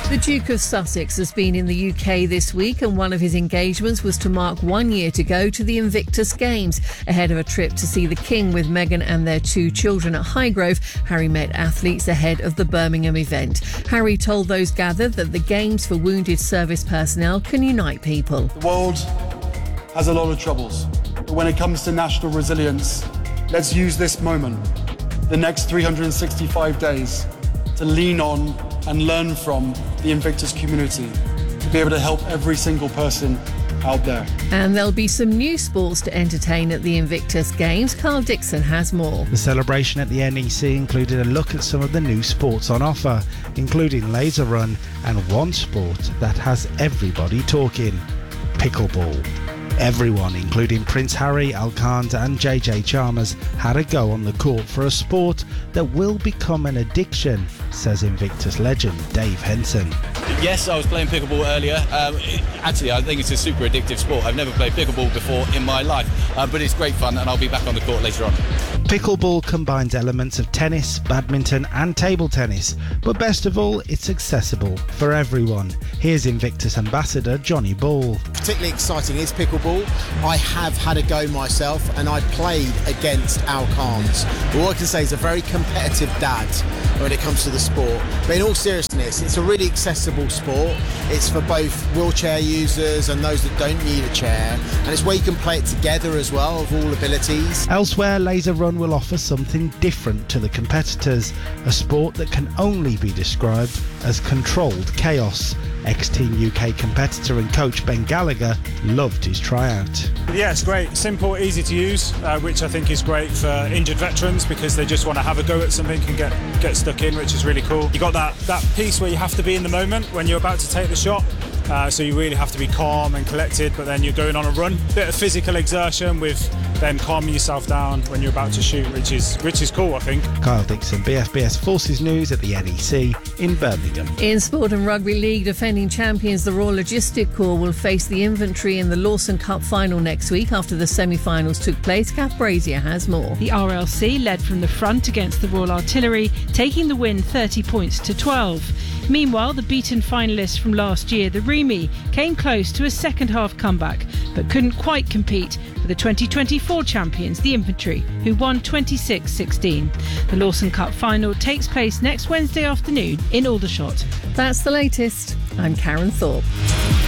The Duke of Sussex has been in the UK this week, and one of his engagements was to mark 1 year to go to the Invictus Games. Ahead of a trip to see the King with Meghan and their 2 children at Highgrove, Harry met athletes ahead of the Birmingham event. Harry told those gathered that the Games for wounded service personnel can unite people. The world has a lot of troubles, but when it comes to national resilience, let's use this moment, the next 365 days, to lean on and learn from the Invictus community, to be able to help every single person out there. And there'll be some new sports to entertain at the Invictus Games. Carl Dixon has more. The celebration at the NEC included a look at some of the new sports on offer, including laser run and one sport that has everybody talking: pickleball. Everyone, including Prince Harry, Alcantara and JJ Chalmers, had a go on the court for a sport that will become an addiction, says Invictus legend Dave Henson. Yes, I was playing pickleball earlier. Actually, I think it's a super addictive sport. I've never played pickleball before in my life, but it's great fun, and I'll be back on the court later on. Pickleball combines elements of tennis, badminton and table tennis, but best of all, it's accessible for everyone. Here's Invictus ambassador Johnny Ball. Particularly exciting is pickleball. I have had a go myself, and I played against Al Khans. But what I can say is a very competitive dad when it comes to the sport. But in all seriousness, it's a really accessible sport. It's for both wheelchair users and those that don't need a chair, and it's where you can play it together as well, of all abilities. Elsewhere, laser run will offer something different to the competitors, a sport that can only be described as controlled chaos. Ex-Team UK competitor and coach Ben Gallagher loved his tryout. Yeah, it's great. Simple, easy to use, which I think is great for injured veterans because they just want to have a go at something and get stuck in, which is really cool. You got that piece where you have to be in the moment when you're about to take the shot. So you really have to be calm and collected, but then you're going on a run. Bit of physical exertion with then calming yourself down when you're about to shoot, which is cool, I think. Kyle Dixon, BFBS Forces News at the NEC in Birmingham. In Sport and Rugby League, defending champions the Royal Logistic Corps will face the Infantry in the Lawson Cup final next week after the semi-finals took place. Kath Brazier has more. The RLC led from the front against the Royal Artillery, taking the win 30 points to 12. Meanwhile, the beaten finalists from last year, the Remy, came close to a second-half comeback, but couldn't quite compete for the 2024 champions, the Infantry, who won 26-16. The Lawson Cup final takes place next Wednesday afternoon in Aldershot. That's the latest. I'm Karen Thorpe.